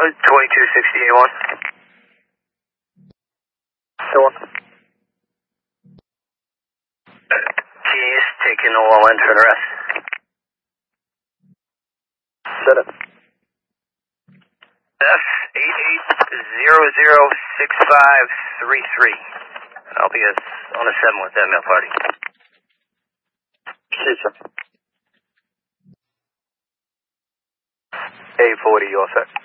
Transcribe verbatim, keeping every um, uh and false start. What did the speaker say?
twenty-two sixty A one. Go on. Keys, taking the wall in for the rest. Set it. F eight eight zero zero six five three three. I'll be on a seven with that mail party. See, sir. A forty, you all set?